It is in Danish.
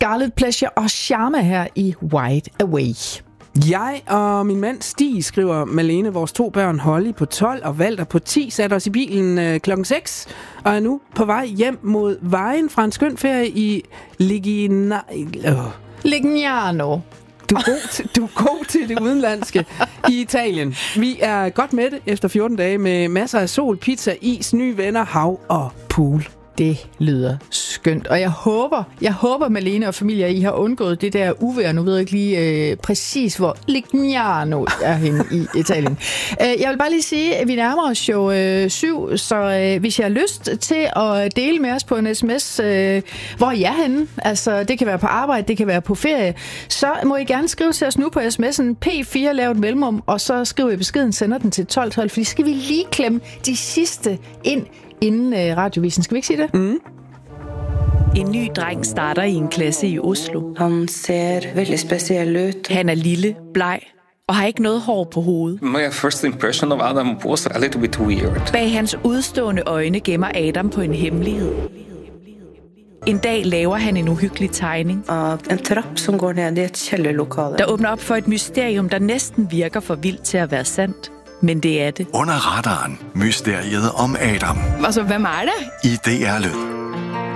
Scarlet Pleasure og Charme her i Wide Away. Jeg og min mand Stig, skriver Malene, vores 2 børn Holly på 12 og Walter på 10, satte os i bilen klokken 6 og er nu på vej hjem mod vejen fra en skøn ferie i Lignano. Du er god til det udenlandske i Italien. Vi er godt med det efter 14 dage med masser af sol, pizza, is, nye venner, hav og pool. Det lyder skønt, og jeg håber Malene og familie, I har undgået det der uvejr. Nu ved jeg ikke lige præcis, hvor Lignano er henne i Italien. Jeg vil bare lige sige, at vi nærmer os jo 7, så hvis jeg har lyst til at dele med os på en sms, hvor I er henne, altså det kan være på arbejde, det kan være på ferie, så må I gerne skrive til os nu på sms'en P4, lav et mellemrum, og så skriver I beskeden, sender den til 1212, fordi skal vi lige klemme de sidste ind inden radiovisen. Skal vi ikke sige det? Mm. En ny dreng starter i en klasse i Oslo. Han ser veldig speciel ud. Han er lille, bleg og har ikke noget hår på hovedet. My first impression of Adam was a little bit weird. Bag hans udstående øjne gemmer Adam på en hemmelighed. En dag laver han en uhyggelig tegning. En trapp, som går ned i et kælderlokale. Der åbner op for et mysterium, der næsten virker for vildt til at være sandt. Men det er det. Under radaren. Mysteriet om Adam. Altså, hvem er det? I DR Lyd.